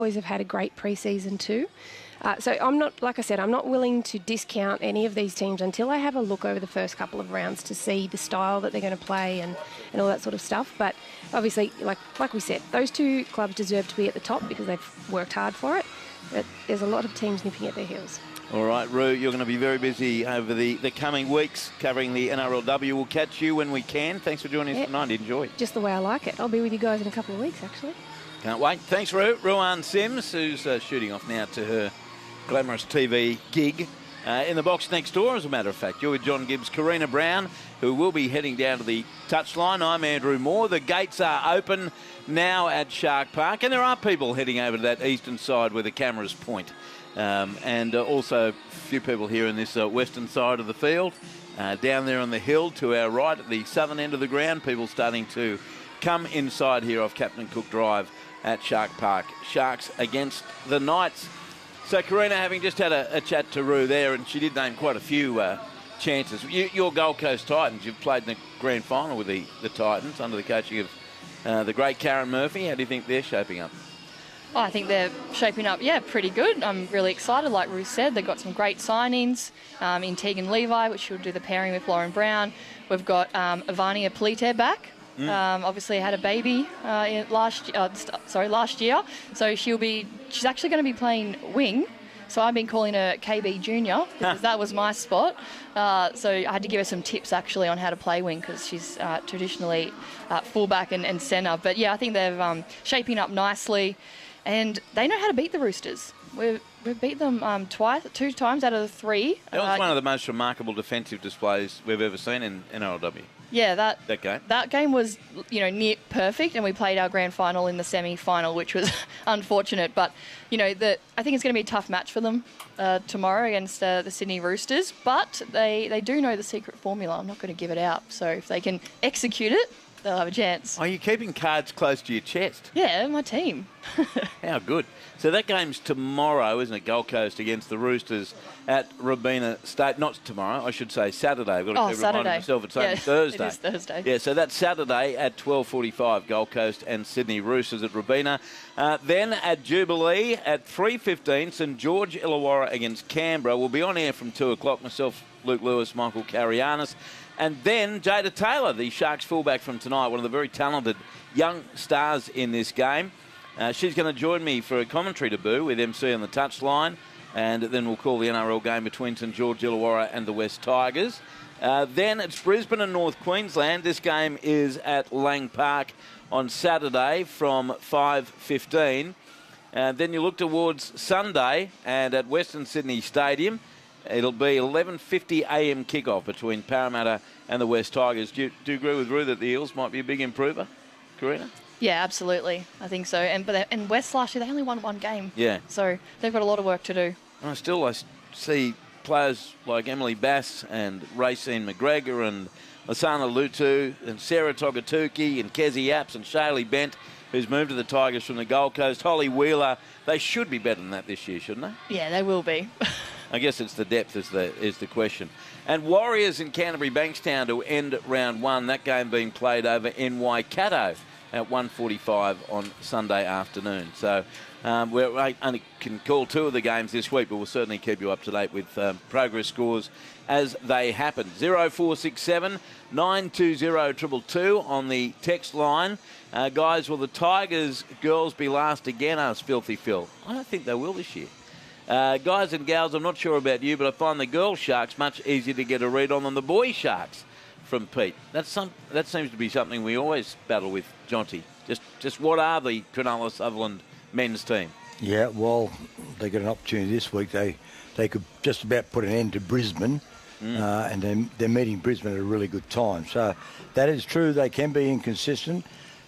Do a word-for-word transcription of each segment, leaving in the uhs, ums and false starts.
boys have had a great pre-season too. Uh, so I'm not, like I said, I'm not willing to discount any of these teams until I have a look over the first couple of rounds to see the style that they're going to play and, and all that sort of stuff. But obviously, like like we said, those two clubs deserve to be at the top because they've worked hard for it. But there's a lot of teams nipping at their heels. All right, Roo, you're going to be very busy over the, the coming weeks covering the N R L W. We'll catch you when we can. Thanks for joining us Yeah. tonight. Enjoy. Just the way I like it. I'll be with you guys in a couple of weeks, actually. Can't wait. Thanks, Roo. Ruan Sims, who's uh, shooting off now to her glamorous T V gig. Uh, in the box next door, as a matter of fact, you're with John Gibbs, Karina Brown, who will be heading down to the touchline. I'm Andrew Moore. The gates are open now at Shark Park, and there are people heading over to that eastern side where the cameras point. Um, and uh, also a few people here in this uh, western side of the field. Uh, down there on the hill to our right at the southern end of the ground, people starting to come inside here off Captain Cook Drive at Shark Park. Sharks against the Knights. So, Karina, having just had a, a chat to Roo there, and she did name quite a few uh, chances. You, your Gold Coast Titans, you've played in the grand final with the, the Titans under the coaching of uh, the great Karen Murphy. How do you think they're shaping up? Oh, I think they're shaping up, yeah, pretty good. I'm really excited. Like Ruth said, they've got some great signings um, in Tegan Levi, which will do the pairing with Lauren Brown. We've got um, Ivania Polite back. Mm. Um, obviously had a baby uh, in last uh, st- sorry last year, so she'll be she's actually going to be playing wing. So I've been calling her K B Junior because that was my spot. Uh, so I had to give her some tips actually on how to play wing because she's uh, traditionally uh, fullback and, and centre. But yeah, I think they're um, shaping up nicely, and they know how to beat the Roosters. We've we've beat them um, twice, two times out of the three. That was uh, one of the most remarkable defensive displays we've ever seen in N R L W. Yeah, that that game. That game was, you know, near perfect, and we played our grand final in the semi-final, which was unfortunate. But, you know, the, I think it's going to be a tough match for them uh, tomorrow against uh, the Sydney Roosters. But they, they do know the secret formula. I'm not going to give it out. So if they can execute it, they'll have a chance. Are you keeping cards close to your chest? Yeah, my team. How good. So that game's tomorrow, isn't it? Gold Coast against the Roosters at Robina State. Not tomorrow, I should say Saturday. I've got to oh, keep Saturday. reminding myself it's only yeah, Thursday. It is Thursday. Yeah, so that's Saturday at twelve forty-five, Gold Coast and Sydney Roosters at Robina. Uh, then at Jubilee at three fifteen, St George Illawarra against Canberra. We'll be on air from two o'clock. Myself, Luke Lewis, Michael Carianis. And then Jada Taylor, the Sharks fullback from tonight, one of the very talented young stars in this game. Uh, she's going to join me for a commentary debut with M C on the touchline, and then we'll call the N R L game between St George Illawarra and the West Tigers. Uh, then it's Brisbane and North Queensland. This game is at Lang Park on Saturday from five fifteen. Uh, then you look towards Sunday, and at Western Sydney Stadium, it'll be eleven fifty a m kickoff between Parramatta and the West Tigers. Do you, do you agree with Roo that the Eels might be a big improver, Karina? Yeah, absolutely. I think so. And but and West last year, they only won one game. Yeah. So they've got a lot of work to do. I still I see players like Emily Bass and Racine McGregor and Lasana Lutu and Sarah Togatuki and Kezi Apps and Shaylee Bent, who's moved to the Tigers from the Gold Coast. Holly Wheeler. They should be better than that this year, shouldn't they? Yeah, they will be. I guess it's the depth is the is the question. And Warriors in Canterbury Bankstown to end round one. That game being played over in Waikato at one forty-five on Sunday afternoon. So um, we only can call two of the games this week, but we'll certainly keep you up to date with um, progress scores as they happen. zero four six seven nine two zero two two two on the text line. Uh, guys, will the Tigers girls be last again? Asked Filthy Phil. I don't think they will this year. Uh, guys and gals, I'm not sure about you, but I find the girl Sharks much easier to get a read on than the boy Sharks. From Pete. That's some. That seems to be something we always battle with, Jonty. Just, just what are the Cronulla Sutherland men's team? Yeah, well, they got an opportunity this week. They, they could just about put an end to Brisbane, mm. uh, and they're, they're meeting Brisbane at a really good time. So that is true. They can be inconsistent.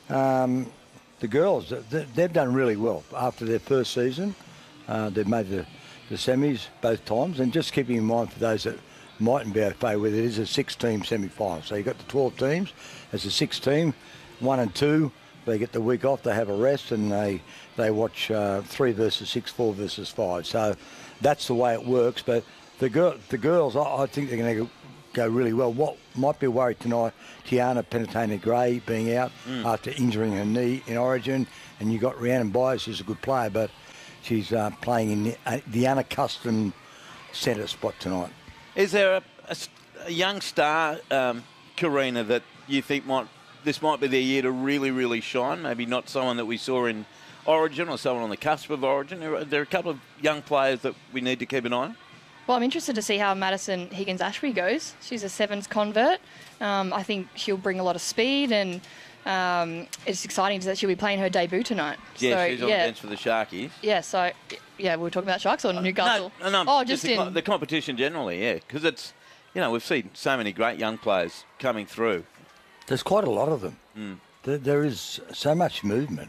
Um, the girls, they've done really well after their first season. Uh, they've made the, the semis both times, and just keeping in mind for those that mightn't be au fait with it, is a six-team semi-final. So you've got the twelve teams. As a six-team, one and two, they get the week off, they have a rest, and they they watch uh, three versus six, four versus five. So that's the way it works. But the girl, the girls, I, I think they're going to go really well. What might be worried tonight, Tiana Penatena-Gray being out mm. after injuring her knee in Origin, and you've got Rhiannon Byers, who's a good player, but she's uh, playing in the, uh, the unaccustomed centre spot tonight. Is there a, a, a young star, um, Karina, that you think might this might be their year to really, really shine? Maybe not someone that we saw in Origin or someone on the cusp of Origin. Are there a couple of young players that we need to keep an eye on? Well, I'm interested to see how Madison Higgins-Ashby goes. She's a sevens convert. Um, I think she'll bring a lot of speed, and um, it's exciting that she'll be playing her debut tonight. Yeah, so, she's on yeah. the bench for the Sharkies. Yeah, so, yeah, we were talking about Sharks or Newcastle? No, no, oh, just, just the, in... co- the competition generally, yeah. Because it's, you know, we've seen so many great young players coming through. There's quite a lot of them. Mm. There, there is so much movement.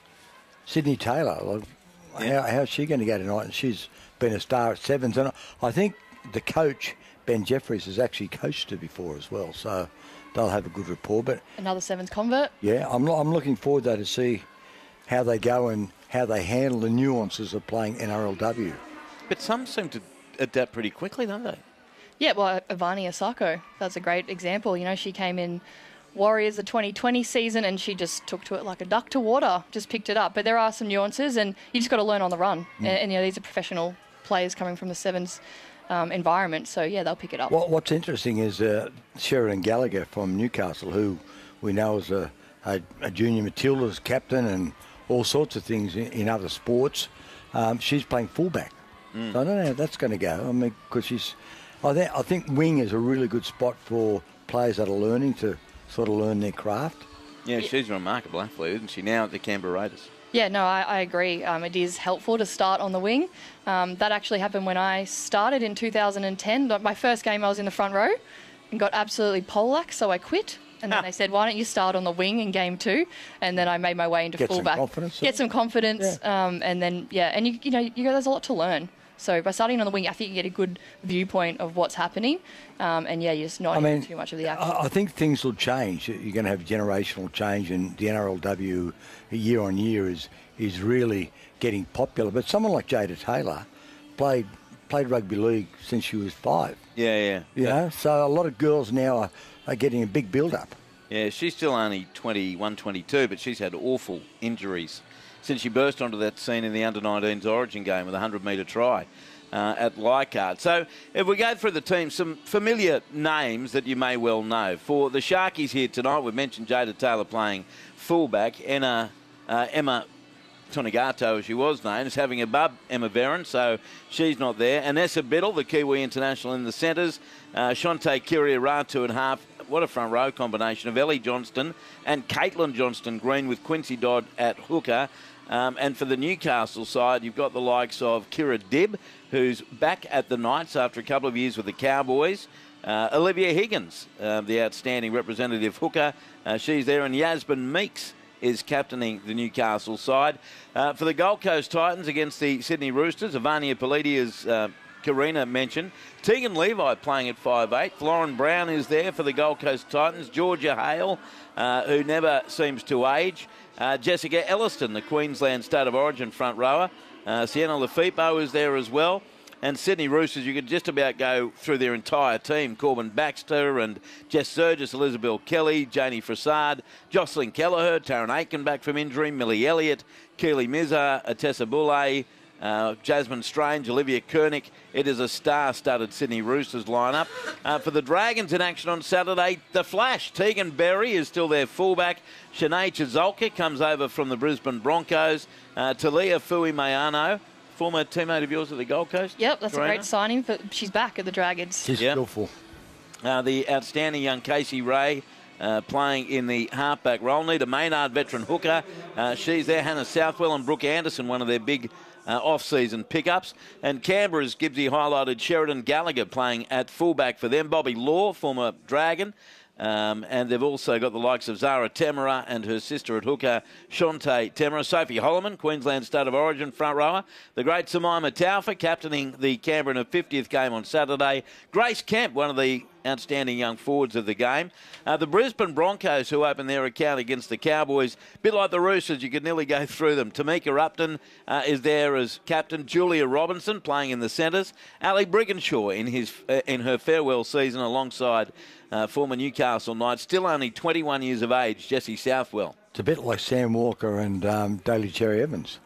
Sydney Taylor, like, Yeah. how, how's she going to go tonight? And she's been a star at sevens. And I think the coach, Ben Jeffries, has actually coached her before as well. So they'll have a good rapport. But Another sevens convert. yeah, I'm, I'm looking forward though to see how they go and how they handle the nuances of playing N R L W. But some seem to adapt pretty quickly, don't they? Yeah, well, Ivania Asako, that's a great example. You know, she came in Warriors the twenty twenty season and she just took to it like a duck to water, just picked it up. But there are some nuances and you just got to learn on the run. Mm. And, and, you know, these are professional players coming from the sevens um, environment. So, yeah, they'll pick it up. What, what's interesting is uh, Sheridan Gallagher from Newcastle, who we know is a, a, a junior Matilda's captain and all sorts of things in, in other sports. Um, she's playing fullback. Mm. So I don't know how that's going to go. I mean, because she's... I think, I think wing is a really good spot for players that are learning to sort of learn their craft. Yeah, she's a remarkable athlete, isn't she, now at the Canberra Raiders? Yeah, no, I, I agree. Um, it is helpful to start on the wing. Um, that actually happened when I started in two thousand ten. My first game I was in the front row and got absolutely poleaxed, so I quit. And then they said, why don't you start on the wing in game two? And then I made my way into Get fullback. some confidence. Get some confidence. Yeah. Um, and then, yeah, and you, you know, you go, there's a lot to learn. So by starting on the wing, I think you get a good viewpoint of what's happening. Um, and, yeah, you're just not I mean, too much of the action. I, I think things will change. You're going to have generational change, and the N R L W year on year is is really getting popular. But someone like Jada Taylor played played rugby league since she was five. Yeah, yeah. You know, so a lot of girls now are, are getting a big build-up. Yeah, she's still only twenty-one, twenty-two, but she's had awful injuries since she burst onto that scene in the under nineteens Origin game with a hundred-metre try uh, at Leichhardt. So if we go through the team, some familiar names that you may well know. For the Sharkies here tonight, we've mentioned Jada Taylor playing fullback. Emma, uh, Emma Tonegato, as she was known, is having a bub, Emma Veron, so she's not there. Anessa Biddle, the Kiwi international in the centres. Uh, Shante Kiriaratu at half. What a front row combination of Ellie Johnston and Caitlin Johnston Green with Quincy Dodd at hooker. Um, and for the Newcastle side, you've got the likes of Kira Dibb, who's back at the Knights after a couple of years with the Cowboys. Uh, Olivia Higgins, uh, the outstanding representative hooker. Uh, she's there. And Yasmin Meeks is captaining the Newcastle side. Uh, for the Gold Coast Titans against the Sydney Roosters, Ivania Politi, as uh, Karina mentioned. Tegan Levi playing at five eight. Lauren Brown is there for the Gold Coast Titans. Georgia Hale, uh, who never seems to age. Uh, Jessica Elliston, the Queensland State of Origin front rower. Uh, Sienna Lafipo is there as well. And Sydney Roosters, you could just about go through their entire team. Corbin Baxter and Jess Surgis, Elizabeth Kelly, Janie Frassard, Jocelyn Kelleher, Taryn Aiken back from injury, Millie Elliott, Keely Mizza, Atessa Boulay, uh, Jasmine Strange, Olivia Kernick. It is a star-studded Sydney Roosters lineup. Uh, for the Dragons in action on Saturday, the Flash. Tegan Berry is still their fullback. Shanae Chizolka comes over from the Brisbane Broncos. Uh, Talia Fui-Mayano, former teammate of yours at the Gold Coast. Yep, that's Karina. a great signing. For, she's back at the Dragons. She's Yep. skillful. Uh, the outstanding young Casey Ray uh, playing in the halfback role. Nita Maynard, veteran hooker. Uh, she's there. Hannah Southwell and Brooke Anderson, one of their big uh, off-season pickups. And Canberra's Gibbsy highlighted Sheridan Gallagher playing at fullback for them. Bobby Law, former Dragon. Um, and they've also got the likes of Zara Temera and her sister at hooker, Shante Temera. Sophie Holloman, Queensland State of Origin front rower. The great Samaima Taufa, captaining the Canberra in her fiftieth game on Saturday. Grace Kemp, one of the outstanding young forwards of the game. Uh, the Brisbane Broncos, who opened their account against the Cowboys, a bit like the Roosters, you could nearly go through them. Tamika Upton uh, is there as captain. Julia Robinson playing in the centres. Ali Brigginshaw in his uh, in her farewell season alongside uh, former Newcastle Knights, still only twenty-one years of age, Jessie Southwell. It's a bit like Sam Walker and um, Daly Cherry Evans.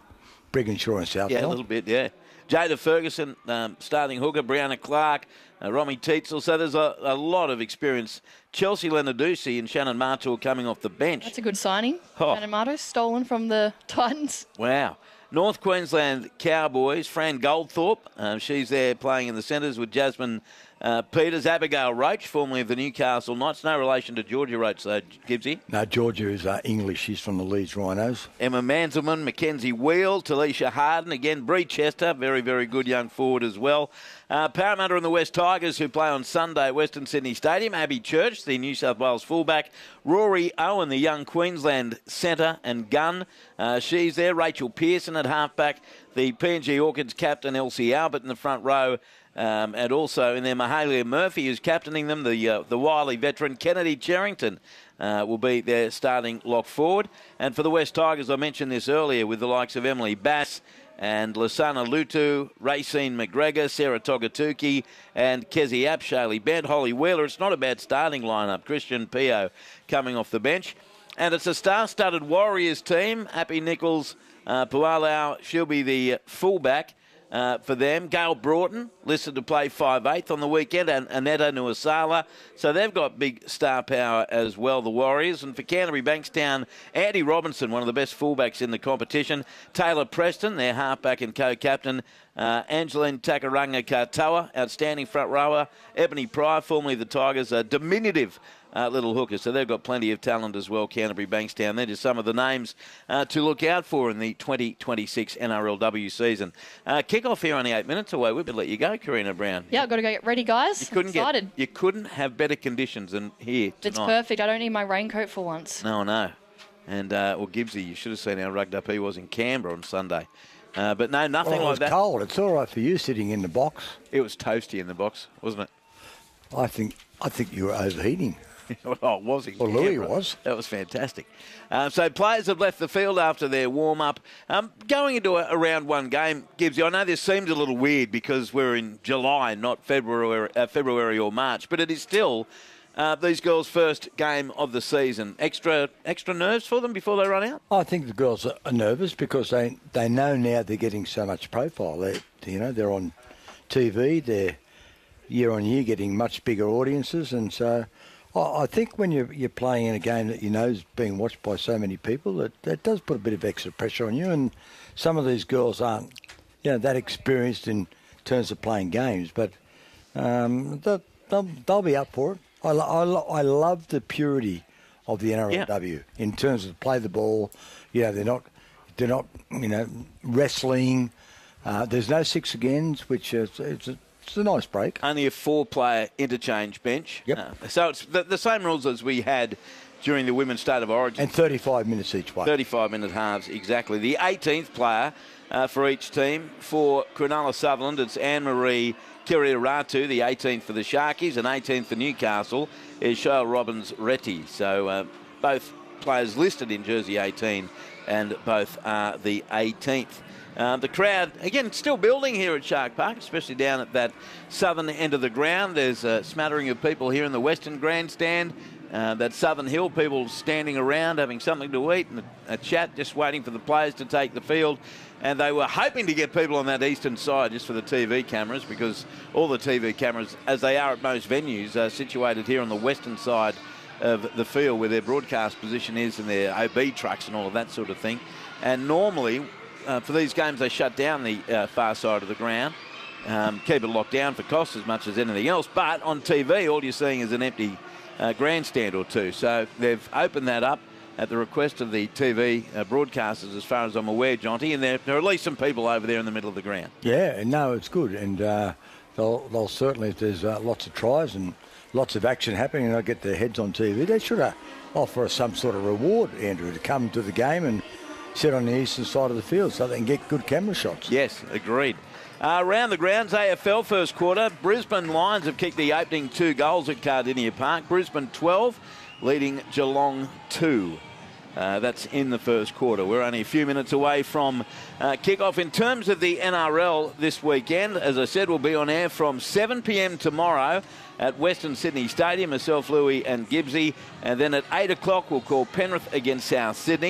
Brigginshaw and Southwell. Yeah, a little bit, yeah. Jada Ferguson, um, starting hooker, Brianna Clark, uh, Romy Teetsel. So there's a, a lot of experience. Chelsea Leonarduzzi and Shannon Martour coming off the bench. That's a good signing. Oh. Shannon Martour, stolen from the Titans. Wow. North Queensland Cowboys, Fran Goldthorpe. Uh, she's there playing in the centres with Jasmine uh, Peters. Abigail Roach, formerly of the Newcastle Knights. No relation to Georgia Roach, though, Gibbsy. No, Georgia is uh, English. She's from the Leeds Rhinos. Emma Manzelman, Mackenzie Wheel, Talisha Harden. Again, Bree Chester, very, very good young forward as well. Uh, Parramatta and the West Tigers, who play on Sunday at Western Sydney Stadium. Abby Church, the New South Wales fullback. Rory Owen, the young Queensland centre and gun. Uh, she's there. Rachel Pearson at halfback. The P N G Orchids captain, Elsie Albert, in the front row. Um, and also in there, Mahalia Murphy, who's captaining them. The uh, the wily veteran, Kennedy Cherrington, uh, will be their starting lock forward. And for the West Tigers, I mentioned this earlier, with the likes of Emily Bass and Lasana Lutu, Racine McGregor, Sarah Togatuki, and Kezi Apshaley, Bent Holly Wheeler. It's not a bad starting lineup. Christian Pio coming off the bench. And it's a star-studded Warriors team. Happy Nichols, uh, Pualau, she'll be the fullback uh, for them. Gail Broughton, listed to play five eighth on the weekend, and Aneta Nuasala. So they've got big star power as well, the Warriors. And for Canterbury Bankstown, Andy Robinson, one of the best fullbacks in the competition. Taylor Preston, their halfback and co-captain. Uh, Angeline Takaranga Katoa, outstanding front rower. Ebony Pryor, formerly the Tigers, a diminutive Uh, little hooker. So they've got plenty of talent as well, Canterbury Bankstown. They're just some of the names uh, to look out for in the twenty twenty-six N R L W season. Uh, kick-off here only eight minutes away. We better let you go, Karina Brown. Yeah, I've got to go get ready, guys. You couldn't Excited. get. You couldn't have better conditions than here tonight. It's perfect. I don't need my raincoat for once. No, no. And, uh, well, Gibbsy, you should have seen how rugged up he was in Canberra on Sunday. Uh, but no, nothing well, it like was that. cold. It's all right for you sitting in the box. It was toasty in the box, wasn't it? I think I think you were overheating. Oh, it was. Well, Louis was. That was fantastic. Um, so players have left the field after their warm-up. Um, going into a, a round one game, Gibbsy, I know this seems a little weird because we're in July, not February, uh, February or March, but it is still uh, these girls' first game of the season. Extra extra nerves for them before they run out? I think the girls are nervous because they, they know now they're getting so much profile. They, you know, they're on T V, they're year on year getting much bigger audiences, and so I think when you're, you're playing in a game that you know is being watched by so many people, that, that does put a bit of extra pressure on you. And some of these girls aren't, you know, that experienced in terms of playing games, but um, they'll, they'll, they'll be up for it. I, I, I love the purity of the N R L W yeah. in terms of play the ball. You know, they're not, they're not, you know, wrestling. Uh, there's no six agains, which is it's a, It's a nice break. Only a four-player interchange bench. Yep. Uh, so it's the, the same rules as we had during the Women's State of Origin. And thirty-five minutes each way. thirty-five-minute halves, exactly. The eighteenth player uh, for each team. For Cronulla Sutherland, it's Anne-Marie Kiriaratu, the eighteenth for the Sharkies, and eighteenth for Newcastle is Shoal Robbins-Retty. So uh, both players listed in jersey eighteen, and both are the eighteenth. Uh, the crowd, again, still building here at Shark Park, especially down at that southern end of the ground. There's a smattering of people here in the western grandstand. Uh, that Southern Hill, people standing around having something to eat and a, a chat, just waiting for the players to take the field. And they were hoping to get people on that eastern side just for the T V cameras, because all the T V cameras, as they are at most venues, are situated here on the western side of the field where their broadcast position is and their O B trucks and all of that sort of thing. And normally, Uh, for these games, they shut down the uh, far side of the ground, um, keep it locked down for cost as much as anything else. But on T V, all you're seeing is an empty uh, grandstand or two. So they've opened that up at the request of the T V uh, broadcasters, as far as I'm aware, Jonty, and there, there are at least some people over there in the middle of the ground. Yeah, no, it's good. And uh, they'll, they'll certainly, if there's uh, lots of tries and lots of action happening and they'll get their heads on T V, they should uh, offer us some sort of reward, Andrew, to come to the game and sit on the eastern side of the field so they can get good camera shots. Yes, agreed. Uh, around the grounds, A F L first quarter. Brisbane Lions have kicked the opening two goals at Cardinia Park. Brisbane twelve, leading Geelong two. Uh, that's in the first quarter. We're only a few minutes away from uh, kick-off. In terms of the N R L this weekend, as I said, we'll be on air from seven p.m. tomorrow at Western Sydney Stadium, myself, Louis and Gibbsy. And then at eight o'clock, we'll call Penrith against South Sydney.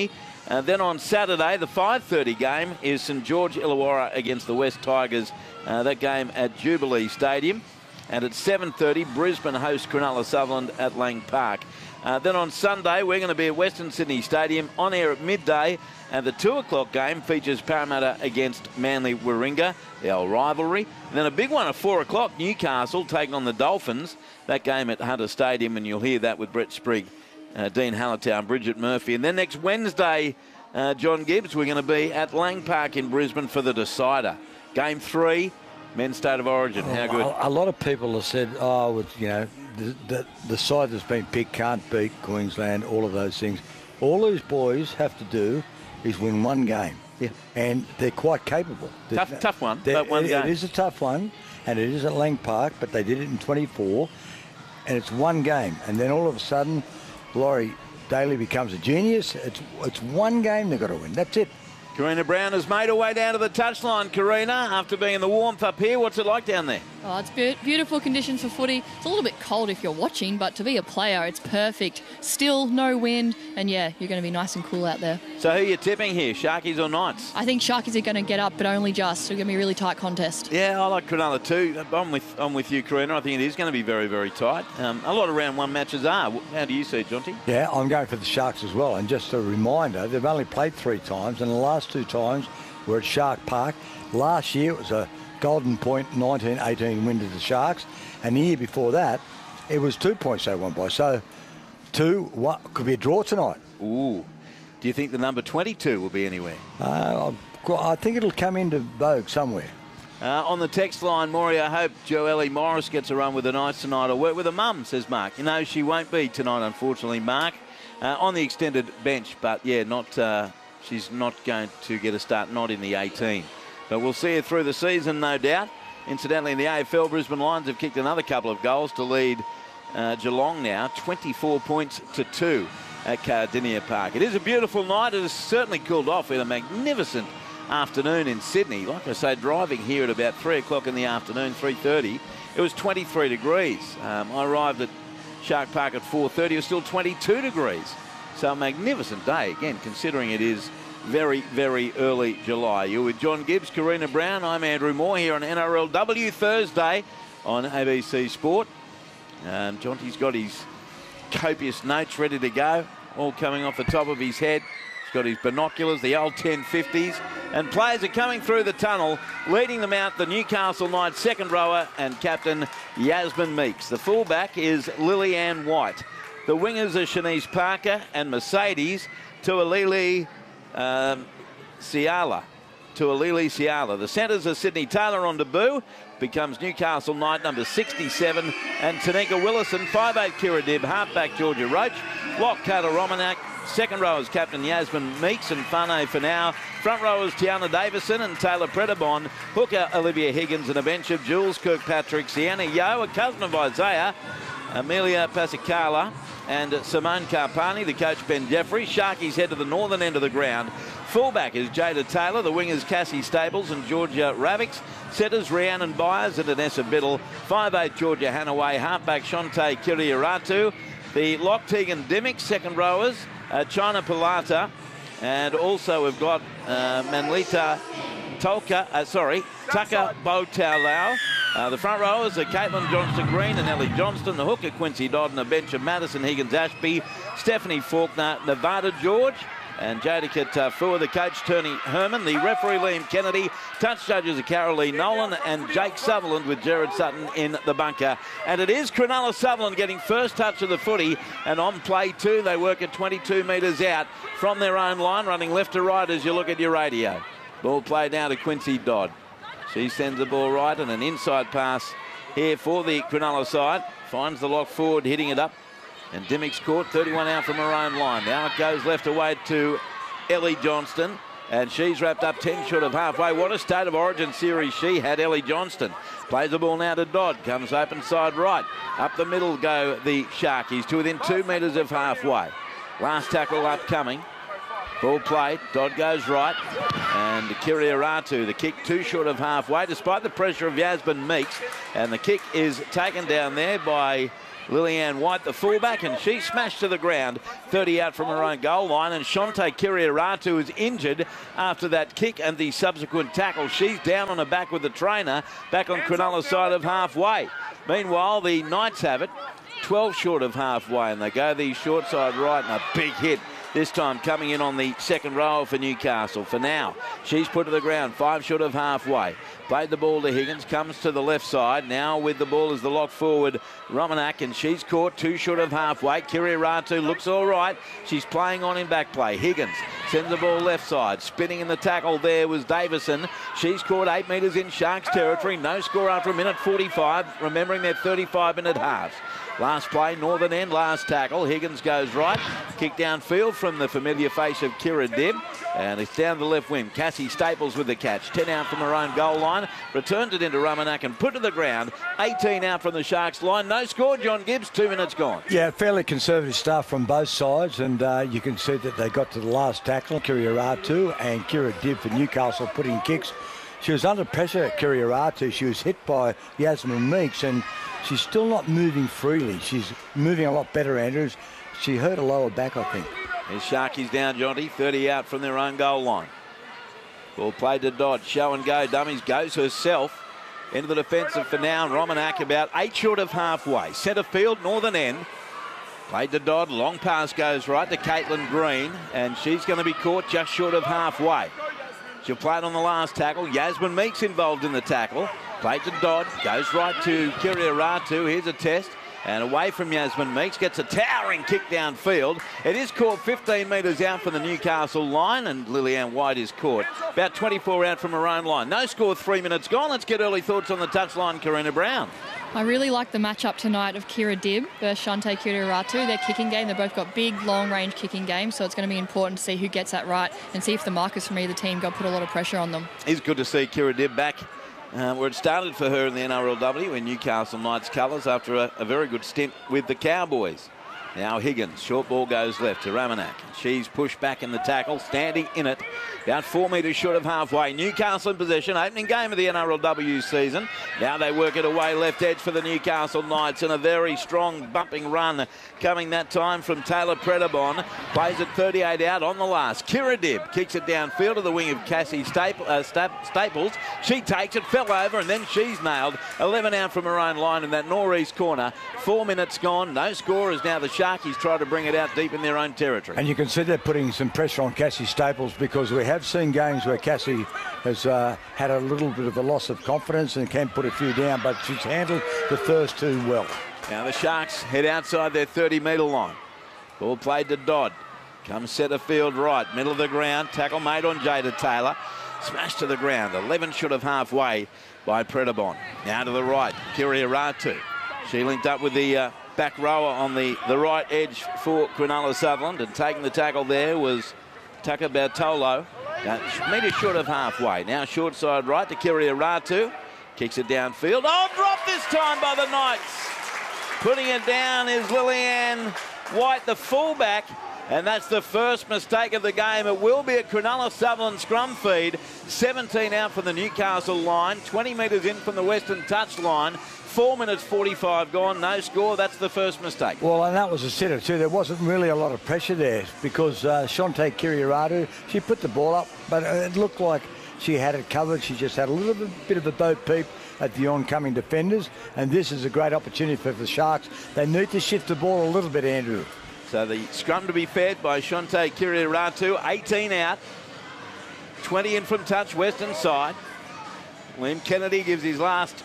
Uh, then on Saturday, the five thirty game is St George Illawarra against the West Tigers. Uh, that game at Jubilee Stadium. And at seven thirty, Brisbane hosts Cronulla Sutherland at Lang Park. Uh, then on Sunday, we're going to be at Western Sydney Stadium, on air at midday. And the two o'clock game features Parramatta against Manly Warringah, the old rivalry. And then a big one at four o'clock, Newcastle taking on the Dolphins. That game at Hunter Stadium, and you'll hear that with Brett Sprigg, uh, Dean Hallertown, Bridget Murphy. And then next Wednesday, uh, John Gibbs, we're going to be at Lang Park in Brisbane for the decider. Game three, Men's State of Origin. How good? A, a lot of people have said, oh, it's, you know, the, the, the side that's been picked can't beat Queensland, all of those things. All these boys have to do is win one game. Yeah. And they're quite capable. Tough, they're, tough one, they're, but one it, game. It is a tough one, and it is at Lang Park, but they did it in twenty-four, and it's one game. And then all of a sudden, Laurie Daly becomes a genius. It's, it's one game they've got to win. That's it. Karina Brown has made her way down to the touchline. Karina, after being in the warmth up here, what's it like down there? Oh, it's be- beautiful conditions for footy. It's a little bit cold if you're watching, but to be a player, it's perfect. Still no wind, and yeah, you're going to be nice and cool out there. So who are you tipping here, Sharkies or Knights? I think Sharkies are going to get up, but only just. So it's going to be a really tight contest. Yeah, I like Cronulla too. I'm with I'm with you, Karina. I think it is going to be very, very tight. Um, a lot of round one matches are. How do you see it, Jonty? Yeah, I'm going for the Sharks as well. And just a reminder, they've only played three times, and the last two times were at Shark Park. Last year it was a Golden Point nineteen eighteen win to the Sharks, and the year before that it was two points they won by. So two, one, could be a draw tonight. Ooh. Do you think the number twenty-two will be anywhere? Uh, I think it'll come into vogue somewhere. Uh, on the text line, Maury, I hope Joelle Morris gets a run with the Knights tonight. I'll work with her mum, says Mark. You know, she won't be tonight, unfortunately, Mark. Uh, on the extended bench, but yeah, not uh, she's not going to get a start, not in the eighteen. But we'll see her through the season, no doubt. Incidentally, in the A F L, Brisbane Lions have kicked another couple of goals to lead uh, Geelong now, twenty-four points to two at Cardinia Park. It is a beautiful night. It has certainly cooled off with a magnificent afternoon in Sydney. Like I say, driving here at about three o'clock in the afternoon, three thirty, it was twenty-three degrees. Um, I arrived at Shark Park at four thirty. It was still twenty-two degrees. So a magnificent day, again, considering it is very, very early July. You're with John Gibbs, Karina Brown. I'm Andrew Moore here on N R L W Thursday on A B C Sport. Um, Jonty's got his copious notes ready to go, all coming off the top of his head. He's got his binoculars, the old ten fifties, and players are coming through the tunnel, leading them out the Newcastle Knights second rower and captain Yasmin Meeks. The fullback is Lillian White. The wingers are Shanice Parker and Mercedes Tualili um, Ciala. Tualili Ciala. The centres are Sydney Taylor on debut, becomes Newcastle Knight number sixty-seven, and Tanika Willison, five eight Kira Dibb, halfback Georgia Roach, lock Kayla Romanak, second rowers captain Yasmin Meeks and Fane Fanau, front rowers Tiana Davison and Taylor Predabon, hooker Olivia Higgins, and a bench of Jules Kirkpatrick, Sienna Yeo, a cousin of Isaiah, Amelia Pasicala, and Simone Carpani, the coach Ben Jeffrey. Sharkies head to the northern end of the ground. Fullback is Jada Taylor, the wingers Cassie Stables and Georgia Ravix, setters Rhiannon Byers and Anessa Biddle, five eight Georgia Hanaway, halfback Shante Kiriaratu, the lock Tegan Dimmick, second rowers uh, China Pilata, and also we've got uh, Manlita Tolka, uh, sorry, Tucker Botaulau. Uh, the front rowers are Caitlin Johnston-Green and Ellie Johnston, the hooker Quincy Dodd, and a bench of Madison Higgins-Ashby, Stephanie Faulkner, Nevada George, and Jadica Tafua, the coach Tony Herman, the referee Liam Kennedy, touch judges are Caroline Nolan and Jake Sutherland with Jared Sutton in the bunker. And it is Cronulla Sutherland getting first touch of the footy, and on play two they work at twenty-two metres out from their own line, running left to right as you look at your radio. Ball played now to Quincy Dodd. She sends the ball right, and an inside pass here for the Cronulla side. Finds the lock forward, hitting it up. And Dimmick's caught, thirty-one out from her own line. Now it goes left away to Ellie Johnston. And she's wrapped up ten short of halfway. What a state of origin series she had, Ellie Johnston. Plays the ball now to Dodd. Comes open side right. Up the middle go the Sharkies to within two metres of halfway. Last tackle upcoming. Ball played, Dodd goes right, and Kiriaratu, the kick too short of halfway, despite the pressure of Yasmin Meeks, and the kick is taken down there by Lillian White, the fullback, and she smashed to the ground, thirty out from her own goal line. And Shante Kiriaratu is injured after that kick and the subsequent tackle. She's down on her back with the trainer, back on Cronulla's side of halfway. Meanwhile, the Knights have it, twelve short of halfway, and they go the short side right, and a big hit. This time coming in on the second row for Newcastle. For now, she's put to the ground, five short of halfway. Played the ball to Higgins, comes to the left side. Now with the ball is the lock forward, Romanak, and she's caught two short of halfway. Kiriaratu looks all right. She's playing on in back play. Higgins sends the ball left side. Spinning in the tackle there was Davison. She's caught eight metres in Sharks territory. No score after a minute forty-five, remembering their thirty-five minute halves. Last play, Northern End, last tackle. Higgins goes right. Kick downfield from the familiar face of Kira Dibb. And it's down the left wing. Cassie Staples with the catch. ten out from her own goal line. Returned it into Romanak and put to the ground. eighteen out from the Sharks line. No score, John Gibbs. Two minutes gone. Yeah, fairly conservative stuff from both sides. And uh, you can see that they got to the last tackle. Kiriaratu and Kira Dibb for Newcastle putting kicks. She was under pressure at Kiriaratu. She was hit by Yasmin Meeks, and she's still not moving freely. She's moving a lot better, Andrews. She hurt a lower back, I think. There's Sharkies down, Jonty. thirty out from their own goal line. Ball played to Dodd. Show and go. Dummies goes herself into the defensive for now. And Romanak about eight short of halfway. Centre field, Northern End. Played to Dodd. Long pass goes right to Caitlin Green. And she's going to be caught just short of halfway. She'll play it on the last tackle. Yasmin Meeks involved in the tackle. Played to Dodd. Goes right to Kiriaratu. Here's a test. And away from Yasmin Meeks. Gets a towering kick downfield. It is caught fifteen metres out from the Newcastle line. And Lillian White is caught about twenty-four out from her own line. No score, three minutes gone. Let's get early thoughts on the touchline, Karina Brown. I really like the matchup tonight of Kira Dibb versus Shante Kiriaratu. Their kicking game, they've both got big, long-range kicking games, so it's going to be important to see who gets that right and see if the markers from either team go put a lot of pressure on them. It's good to see Kira Dibb back uh, where it started for her in the N R L W in Newcastle Knights colours after a, a very good stint with the Cowboys. Now Higgins, short ball goes left to Romanak. She's pushed back in the tackle, standing in it, about four metres short of halfway. Newcastle in possession, opening game of the N R L W season. Now they work it away left edge for the Newcastle Knights, and a very strong bumping run coming that time from Taylor Predabon. Plays it thirty-eight out on the last. Kira Dibb kicks it downfield to the wing of Cassie Staple, uh, Staples. She takes it, fell over, and then she's nailed. eleven out from her own line in that northeast corner. Four minutes gone. No score as now the Sharkies try to bring it out deep in their own territory. And you can see they're putting some pressure on Cassie Staples, because we have seen games where Cassie has uh, had a little bit of a loss of confidence and can put a few down, but she's handled the first two well. Now the Sharks head outside their thirty metre line. Ball played to Dodd. Comes centre field right, middle of the ground. Tackle made on Jada Taylor. Smashed to the ground, eleven short of halfway by Predabon. Now to the right, Kiriaratu. She linked up with the uh, back rower on the, the right edge for Cronulla Sutherland, and taking the tackle there was Tucker Bartolo. Uh, metre short of halfway. Now short side right to Kiriaratu. Kicks it downfield. Oh, dropped this time by the Knights. Putting it down is Lillian White, the fullback. And that's the first mistake of the game. It will be a Cronulla Sutherland scrum feed. seventeen out from the Newcastle line. twenty metres in from the Western touch line. four minutes forty-five gone. No score. That's the first mistake. Well, and that was a sitter too. There wasn't really a lot of pressure there, because uh, Shante Kiriaratu, she put the ball up, but it looked like she had it covered. She just had a little bit, bit of a boat peep at the oncoming defenders. And this is a great opportunity for the Sharks. They need to shift the ball a little bit, Andrew. So the scrum to be fed by Shante Kiriaratu, eighteen out, twenty in from touch, Western side. Liam Kennedy gives his last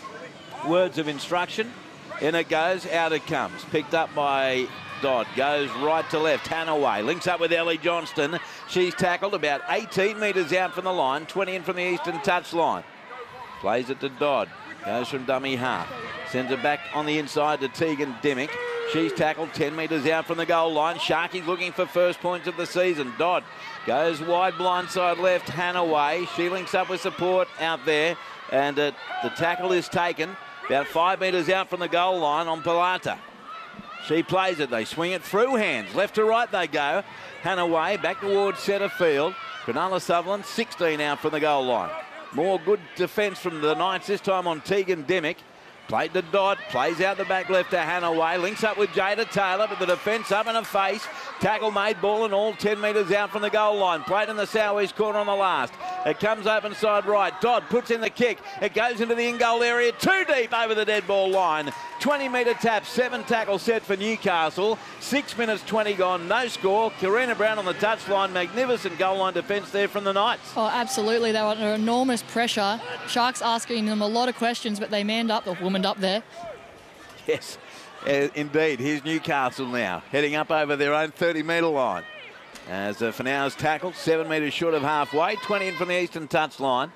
words of instruction. In it goes, out it comes. Picked up by Dodd, goes right to left, Hanaway, links up with Ellie Johnston. She's tackled about eighteen metres out from the line, twenty in from the eastern touch line. Plays it to Dodd, goes from dummy half. Sends it back on the inside to Tegan Dimmick. She's tackled ten metres out from the goal line. Sharkies looking for first points of the season. Dodd goes wide blindside left, Hanaway. She links up with support out there, and uh, the tackle is taken about five metres out from the goal line on Pilata. She plays it. They swing it through hands. Left to right they go. Hanaway back towards centre field. Cronulla Sutherland sixteen out from the goal line. More good defence from the Knights, this time on Tegan Dimmick. Played to Dodd, plays out the back left to Hanaway, links up with Jada Taylor, but the defence up in her face. Tackle made, ball and all, ten metres out from the goal line. Played in the south-east corner on the last. It comes open side right. Dodd puts in the kick. It goes into the in-goal area, too deep over the dead ball line. twenty metre tap, seven tackle set for Newcastle. Six minutes twenty gone, no score. Karina Brown on the touchline. Magnificent goal line defence there from the Knights. Oh, absolutely. They were under enormous pressure. Sharks asking them a lot of questions, but they manned up, or womaned up there. Yes, uh, indeed. Here's Newcastle now, heading up over their own thirty metre line. As uh, Fanau's tackled, seven metres short of halfway, twenty in from the eastern touchline.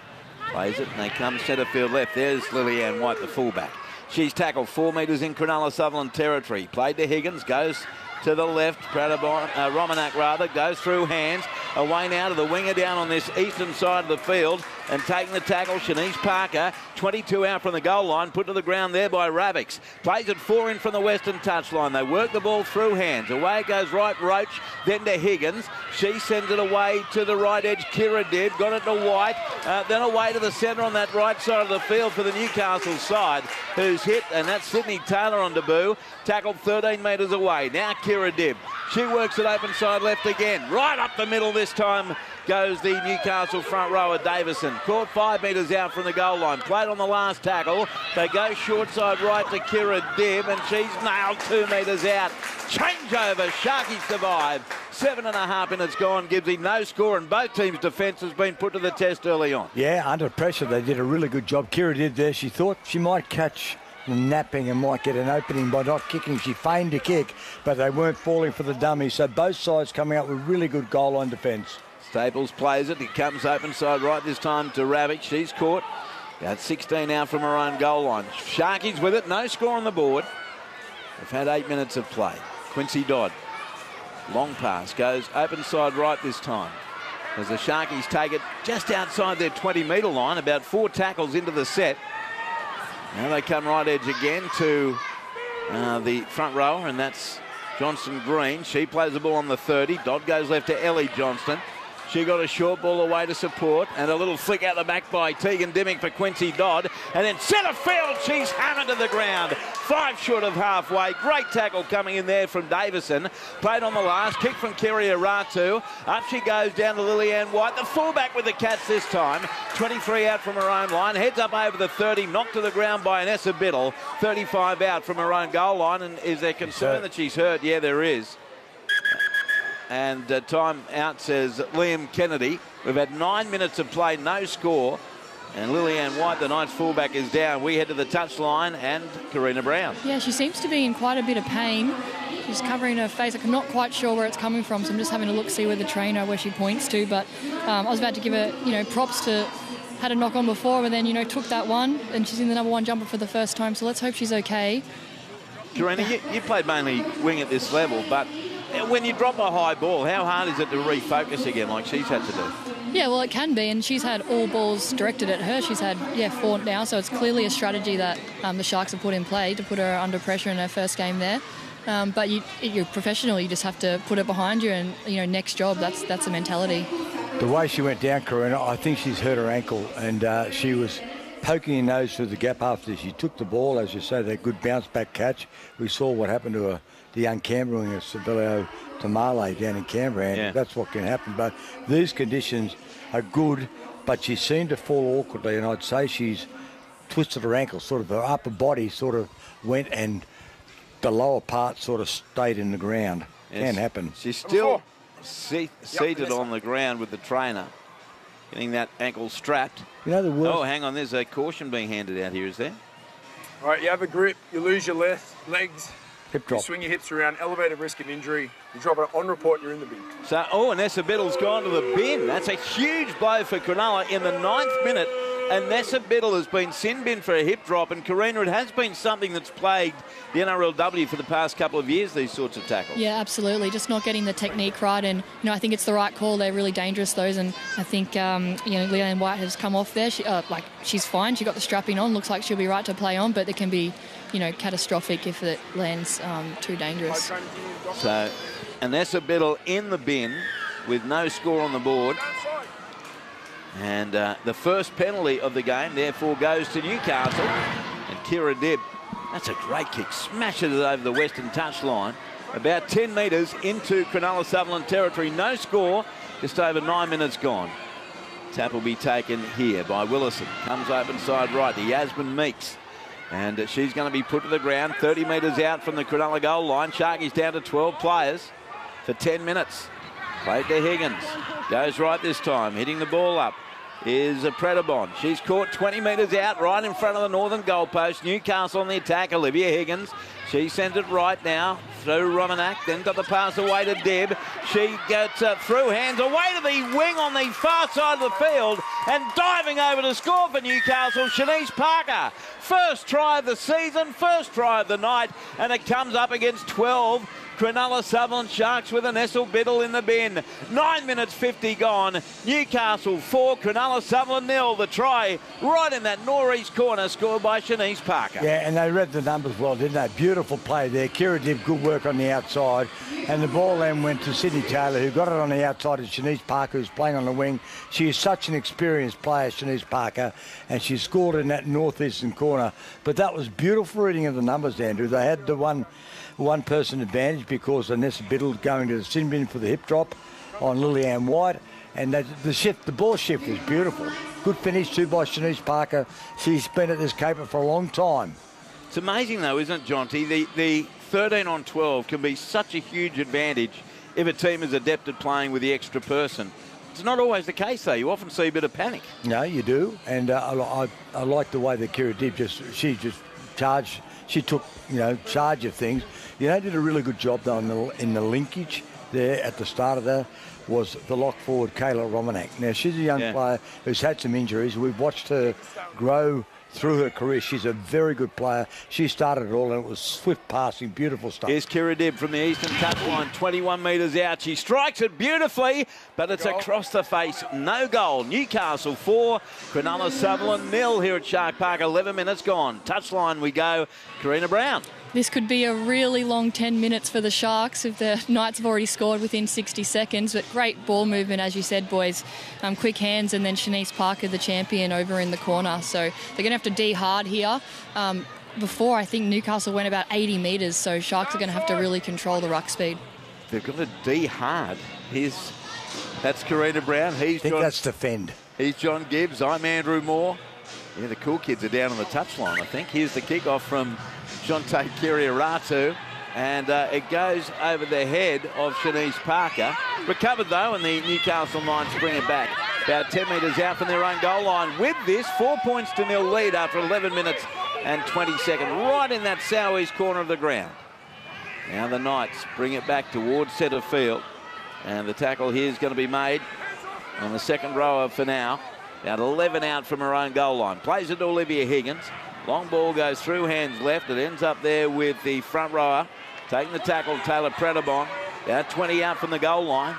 Plays it, and they come centre field left. There's Lillian White, the fullback. She's tackled four metres in Cronulla Sutherland territory. Played to Higgins, goes to the left. Pradabon, uh, Romanak rather, goes through hands. Away now to the winger down on this eastern side of the field. And taking the tackle, Shanice Parker, twenty-two out from the goal line, put to the ground there by Ravix. Plays it four in from the western touchline. They work the ball through hands. Away it goes right, Roach, then to Higgins. She sends it away to the right edge, Kira Dibb, got it to White, uh, then away to the centre on that right side of the field for the Newcastle side, who's hit, and that's Sydney Taylor on debut, tackled thirteen metres away. Now Kira Dibb, she works it open side left again, right up the middle this time goes the Newcastle front rower Davison. Caught five metres out from the goal line. Played on the last tackle. They go short side right to Kira Dibb, and she's nailed two metres out. Changeover. Sharkies survive. Seven and a half minutes gone. Gibbsy, no score, and both teams' defence has been put to the test early on. Yeah, under pressure, they did a really good job. Kira did there. She thought she might catch napping and might get an opening by not kicking. She feigned a kick, but they weren't falling for the dummy. So both sides coming up with really good goal line defence. Staples plays it. He comes open side right this time to Ravitch. She's caught. Got sixteen out from her own goal line. Sharkies with it. No score on the board. They've had eight minutes of play. Quincy Dodd. Long pass. Goes open side right this time. As the Sharkies take it just outside their twenty metre line. About four tackles into the set. Now they come right edge again to uh, the front rower, and that's Johnston Green. She plays the ball on the thirty. Dodd goes left to Ellie Johnston. She got a short ball away to support, and a little flick out the back by Tegan Dimmick for Quincy Dodd. And then centre field, she's hammered to the ground. Five short of halfway. Great tackle coming in there from Davison. Played on the last. Kick from Kiria Ratu. Up she goes down to Lillian White. The fullback with the Cats this time. twenty-three out from her own line. Heads up over the thirty. Knocked to the ground by Anessa Biddle. thirty-five out from her own goal line. And is there concern that she's hurt? Yeah, there is. And uh, time out, says Liam Kennedy. We've had nine minutes of play, no score. And Lillian White, the Knights fullback, is down. We head to the touchline, and Karina Brown. Yeah, she seems to be in quite a bit of pain. She's covering her face. I'm not quite sure where it's coming from, so I'm just having a look, see where the trainer, where she points to. But um, I was about to give her, you know, props to, had a knock on before, but then, you know, took that one, and she's in the number one jumper for the first time, so let's hope she's okay. Karina, you, you played mainly wing at this level, but when you drop a high ball, how hard is it to refocus again like she's had to do? Yeah, well, it can be, and she's had all balls directed at her. She's had, yeah, four now, so it's clearly a strategy that um, the Sharks have put in play to put her under pressure in her first game there. Um, but you, you're professional, you just have to put it behind you, and, you know, next job, that's that's the mentality. The way she went down, Karina, I think she's hurt her ankle, and uh, she was poking her nose through the gap after she took the ball. As you say, that good bounce-back catch. We saw what happened to her, the young Canberra winger, Sibilio Tamale, down in Canberra, and yeah. That's what can happen. But these conditions are good, but she seemed to fall awkwardly, and I'd say she's twisted her ankle, sort of her upper body sort of went, and the lower part sort of stayed in the ground. Yes. Can happen. She's still se- seated on the ground with the trainer, getting that ankle strapped. You know the worst. Oh, hang on, there's a caution being handed out here, is there? All right, you have a grip, you lose your left legs, Hip you drop. swing your hips around, elevated risk of injury, you drop it on report, you're in the bin. So, oh, Nessa Biddle's gone to the bin. That's a huge blow for Cronulla in the ninth minute. And Nessa Biddle has been sin bin for a hip drop. And Karina, it has been something that's plagued the N R L W for the past couple of years, these sorts of tackles. Yeah, absolutely. Just not getting the technique right. And, you know, I think it's the right call. They're really dangerous, those. And I think, um, you know, Leanne White has come off there. She, uh, like, she's fine. She got the strapping on. Looks like she'll be right to play on. But it can be, you know, catastrophic if it lands um, too dangerous. So, Anessa Biddle in the bin with no score on the board. And uh, the first penalty of the game, therefore, goes to Newcastle. And Kira Dibb. That's a great kick. Smashes it over the western touchline. About ten metres into Cronulla Sutherland territory. No score. Just over nine minutes gone. Tap will be taken here by Willison. Comes open side right to Yasmin Meeks. And uh, she's going to be put to the ground. thirty metres out from the Cronulla goal line. Sharkies down to twelve players for ten minutes. Played to Higgins. Goes right this time. Hitting the ball up is a Predabon. She's caught twenty metres out right in front of the northern goalpost. Newcastle on the attack. Olivia Higgins. She sends it right now through Romanak. Then got the pass away to Deb. She gets uh, through hands away to the wing on the far side of the field. And diving over to score for Newcastle, Shanice Parker. First try of the season, first try of the night. And it comes up against twelve. Cronulla Sutherland Sharks with an Essel Biddle in the bin. Nine minutes fifty gone. Newcastle four, Cronulla Sutherland nil. The try right in that northeast corner scored by Shanice Parker. Yeah, and they read the numbers well, didn't they? Beautiful play there. Kira did good work on the outside. And the ball then went to Sydney Taylor, who got it on the outside of Shanice Parker, who's playing on the wing. She is such an experienced player, Shanice Parker, and she scored in that northeastern corner. But that was beautiful reading of the numbers, Andrew. They had the one... one person advantage because Anessa Biddle going to the sin bin for the hip drop on Lillian White, and that, the shift, the ball shift was beautiful. Good finish too by Shanice Parker. She's been at this caper for a long time. It's amazing though, isn't it, Jonty? The, the thirteen on twelve can be such a huge advantage if a team is adept at playing with the extra person. It's not always the case though. You often see a bit of panic. No, you do, and uh, I, I, I like the way that Kira Dibb just, she just charged, she took, you know, charge of things. You know, did a really good job though in the, in the linkage there at the start of that was the lock forward, Kayla Romanak. Now, she's a young yeah. player who's had some injuries. We've watched her grow through her career. She's a very good player. She started it all, and it was swift passing, beautiful stuff. Here's Kira Dibb from the eastern touchline, twenty-one metres out. She strikes it beautifully, but it's goal. Across the face. No goal. Newcastle four, Cronulla Sutherland nil here at Shark Park. eleven minutes gone. Touchline we go. Karina Brown. This could be a really long ten minutes for the Sharks if the Knights have already scored within sixty seconds. But great ball movement, as you said, boys. Um, quick hands, and then Shanice Parker, the champion, over in the corner. So they're going to have to D hard here. Um, before, I think Newcastle went about eighty metres, so Sharks are going to have to really control the ruck speed. They've got to D hard. Here's, that's Karina Brown. He's I think John, that's defend. He's John Gibbs. I'm Andrew Moore. Yeah, the cool kids are down on the touchline, I think. Here's the kickoff from Jonte Kiriaratu, and uh, it goes over the head of Shanice Parker. Recovered though, and the Newcastle Knights bring it back about ten metres out from their own goal line. With this, four points to nil lead after eleven minutes and twenty seconds, right in that southeast corner of the ground. Now the Knights bring it back towards centre field, and the tackle here is going to be made on the second rower for now. About eleven out from her own goal line. Plays it to Olivia Higgins. Long ball goes through hands left. It ends up there with the front rower. Taking the tackle, Taylor Predabon. About twenty out from the goal line.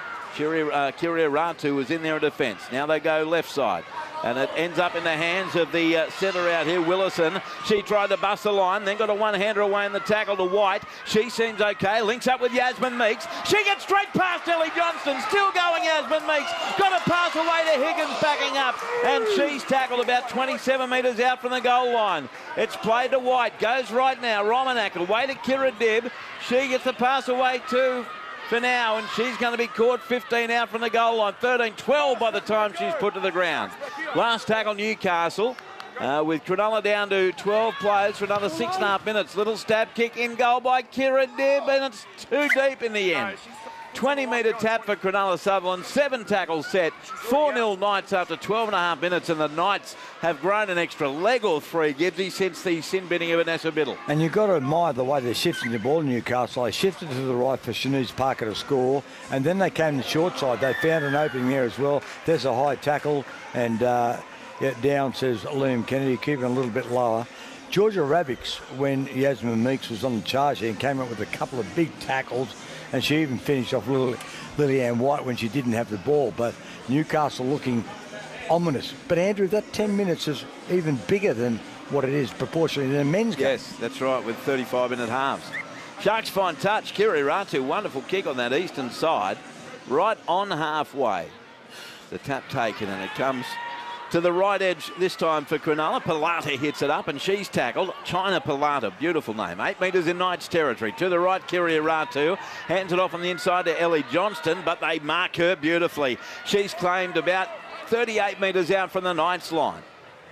Kiria Ratu was in there in defence. Now they go left side. And it ends up in the hands of the uh, centre out here, Willison. She tried to bust the line, then got a one-hander away in the tackle to White. She seems okay. Links up with Yasmin Meeks. She gets straight past Ellie Johnston. Still going, Yasmin Meeks. Got a pass away to Higgins backing up. And she's tackled about twenty-seven metres out from the goal line. It's played to White. Goes right now. Romanak away to Kira Dibb. She gets the pass away to... for now, and she's going to be caught fifteen out from the goal line, thirteen twelve by the time she's put to the ground. Last tackle, Newcastle, uh, with Cronulla down to twelve players for another six and a half minutes. Little stab kick in goal by Kira Dibb, and it's too deep in the end. twenty metre tap for Cronulla Sutherland, seven tackles set, four nil Knights after twelve and a half minutes, and the Knights have grown an extra leg or three, Gibbsy, since the sin binning of Anessa Biddle. And you've got to admire the way they're shifting the ball, Newcastle. They shifted to the right for Shanice Parker to score, and then they came to the short side. They found an opening there as well. There's a high tackle, and uh, yeah, down, says Liam Kennedy, keeping a little bit lower. Georgia Rabbix, when Yasmin Meeks was on the charge here, and came up with a couple of big tackles, and she even finished off Lily, Lillian White when she didn't have the ball. But Newcastle looking ominous. But Andrew, that ten minutes is even bigger than what it is proportionally in the men's game. Yes, that's right, with thirty-five minute halves. Sharks fine touch. Kiri Ratu, wonderful kick on that eastern side. Right on halfway. The tap taken, and it comes To the right edge this time for Cronulla. Pilata hits it up and she's tackled. China Pilata, beautiful name. Eight metres in Knights territory. To the right, Kiria Ratu hands it off on the inside to Ellie Johnston, but they mark her beautifully. She's claimed about thirty-eight metres out from the Knights line.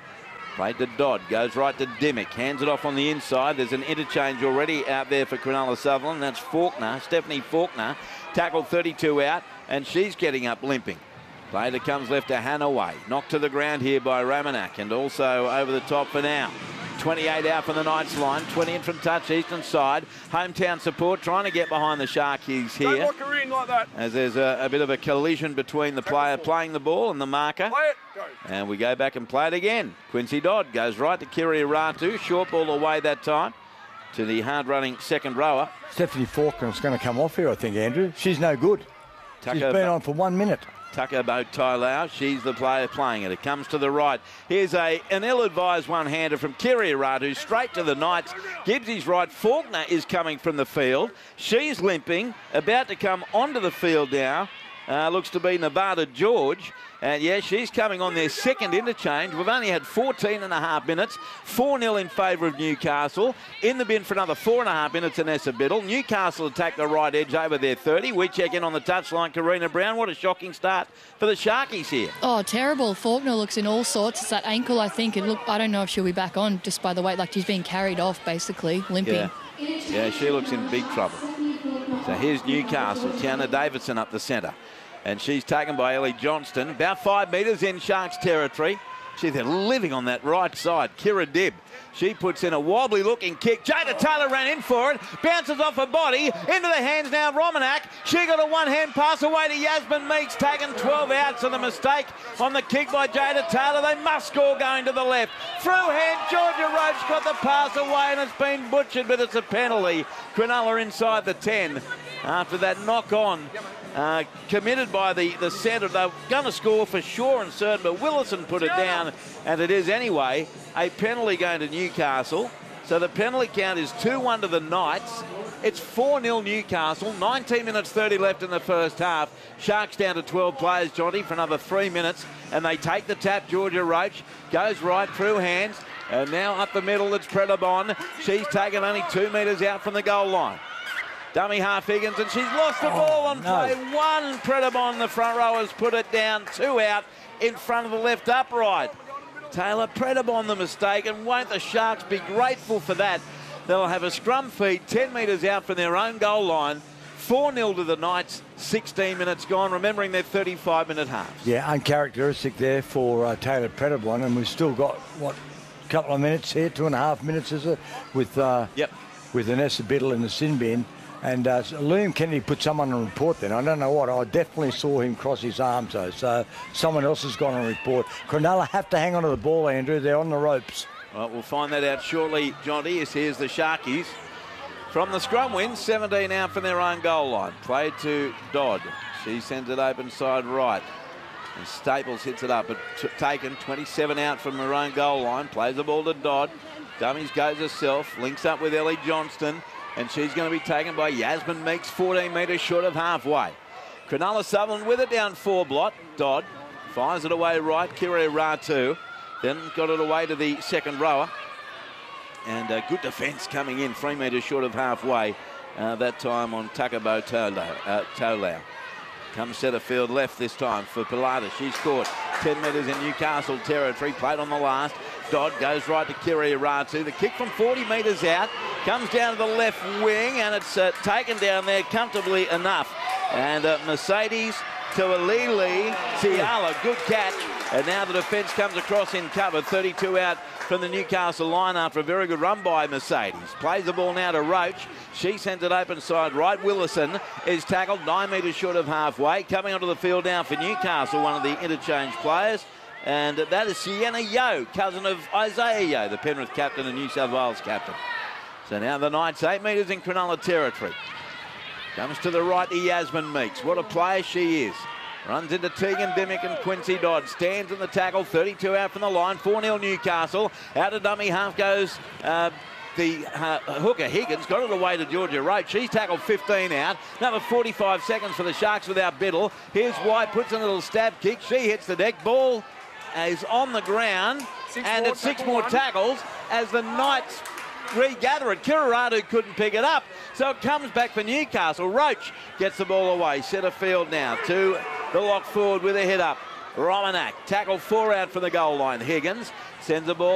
Played to Dodd, goes right to Dimmick, hands it off on the inside. There's an interchange already out there for Cronulla Sutherland. That's Faulkner, Stephanie Faulkner, tackled thirty-two out, and she's getting up limping. Play that comes left to Hanaway. Knocked to the ground here by Ramanak, and also over the top for now. twenty-eight out from the Knights line, twenty in from touch, eastern side. Hometown support trying to get behind the Sharkies here. Don't lock her in like that. As there's a, a bit of a collision between the player playing the ball and the marker. Play it. Go. And we go back and play it again. Quincy Dodd goes right to Kiria Ratu. Short ball away that time to the hard-running second rower. Stephanie Faulkner's going to come off here, I think, Andrew. She's no good. Tucker She's been on for one minute. Tucker Boatailau, she's the player playing it. It comes to the right. Here's a an ill-advised one-hander from Kiria Ratu, straight to the Knights. Gibbs is right. Faulkner is coming from the field. She's limping, about to come onto the field now. Uh, looks to be Nevada George. And, yeah, she's coming on their second interchange. We've only had fourteen and a half minutes. four nil in favour of Newcastle. In the bin for another four and a half minutes, Anessa Biddle. Newcastle attack the right edge over their thirty. We check in on the touchline. Karina Brown, what a shocking start for the Sharkies here. Oh, terrible. Faulkner looks in all sorts. It's that ankle, I think. It look, I don't know if she'll be back on just by the weight. Like she's being carried off, basically, limping. Yeah, yeah, she looks in big trouble. So here's Newcastle. Tiana Davidson up the centre. And she's taken by Ellie Johnston. About five metres in Sharks territory. She's living on that right side. Kira Dibb. She puts in a wobbly-looking kick. Jada Taylor ran in for it. Bounces off her body. Into the hands now of Romanak. She got a one-hand pass away to Yasmin Meeks. Taken twelve outs and a mistake on the kick by Jada Taylor. They must score going to the left. Through hand, Georgia Roach got the pass away and it's been butchered, but it's a penalty. Cronulla inside the ten after that knock-on. Uh, committed by the, the centre. They're going to score for sure and certain, but Willison put it down, and it is anyway. A penalty going to Newcastle. So the penalty count is two one to the Knights. It's four nil Newcastle. nineteen minutes thirty left in the first half. Sharks down to twelve players, Johnny, for another three minutes. And they take the tap. Georgia Roach goes right through hands. And now up the middle, it's Predabon. She's taken only two metres out from the goal line. Dummy half Higgins, and she's lost the ball on play. No. One, Predabon, the front rowers put it down. Two out in front of the left upright. Taylor Predabon the mistake, and won't the Sharks be grateful for that? They'll have a scrum feed ten metres out from their own goal line. four nil to the Knights, sixteen minutes gone, remembering their thirty-five minute halves. Yeah, uncharacteristic there for uh, Taylor Predabon, and we've still got, what, a couple of minutes here, two and a half minutes, is it, with, uh, yep. with Anessa Biddle in the sin bin. And uh, Liam Kennedy put someone on report then. I don't know what. I definitely saw him cross his arms, though. So someone else has gone on report. Cronulla have to hang on to the ball, Andrew. They're on the ropes. Well, we'll find that out shortly, Johnny, as here's the Sharkies. From the scrum win, seventeen out from their own goal line. Played to Dodd. She sends it open side right. And Staples hits it up. But t- taken, twenty-seven out from her own goal line. Plays the ball to Dodd. Dummies goes herself. Links up with Ellie Johnston. And she's going to be taken by Yasmin Meeks, fourteen metres short of halfway. Cronulla Sutherland with it down four blot. Dodd fires it away right. Kiria Ratu then got it away to the second rower. And a good defence coming in, three metres short of halfway. Uh, that time on Tucker Boatailau. Uh, Tolau. Comes centre field left this time for Pilata. She's caught ten metres in Newcastle territory. Played on the last. Dodd goes right to Kiria Ratu. The kick from forty metres out comes down to the left wing, and it's uh, taken down there comfortably enough. And uh, Mercedes to Alili Tiala. Good catch. And now the defence comes across in cover. thirty-two out from the Newcastle line after a very good run by Mercedes. Plays the ball now to Roach. She sends it open side right. Willison is tackled nine metres short of halfway. Coming onto the field now for Newcastle, one of the interchange players. And that is Sienna Yeo, cousin of Isaiah Yeo, the Penrith captain and New South Wales captain. So now the Knights, eight metres in Cronulla territory. Comes to the right to Yasmin Meeks. What a player she is. Runs into Tegan Dimmick and Quincy Dodd. Stands in the tackle, thirty-two out from the line. four nil Newcastle. Out of dummy half goes uh, the uh, hooker Higgins. Got it away to Georgia Roach. She's tackled fifteen out. Another forty-five seconds for the Sharks without Biddle. Here's White, puts in a little stab kick. She hits the deck. Ball is on the ground, Six and more, it's six tackle more one. tackles as the Knights regather it. Kiriratu couldn't pick it up, so it comes back for Newcastle. Roach gets the ball away. Centre field now to the lock forward with a hit up. Romanak, tackle four out from the goal line. Higgins sends the ball